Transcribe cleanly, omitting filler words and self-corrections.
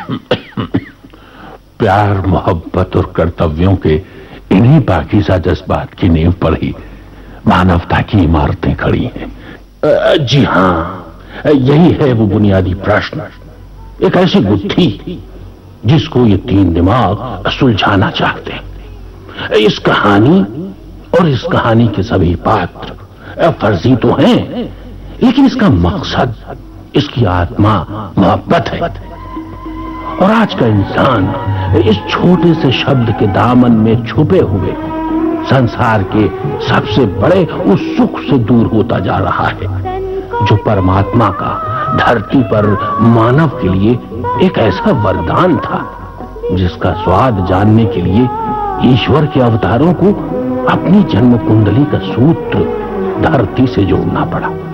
प्यार, मोहब्बत और कर्तव्यों के इन्हीं पाकीज़ा जज्बात की नींव पर ही मानवता की इमारतें खड़ी हैं। जी हां, यही है वो बुनियादी प्रश्न, एक ऐसी गुत्थी जिसको ये तीन दिमाग सुलझाना चाहते हैं। इस कहानी और इस कहानी के सभी पात्र फर्जी तो हैं, लेकिन इसका मकसद, इसकी आत्मा मोहब्बत है। और आज का इंसान इस छोटे से शब्द के दामन में छुपे हुए संसार के सबसे बड़े उस सुख से दूर होता जा रहा है जो परमात्मा का धरती पर मानव के लिए एक ऐसा वरदान था जिसका स्वाद जानने के लिए ईश्वर के अवतारों को अपनी जन्म कुंडली का सूत्र धरती से जोड़ना पड़ा।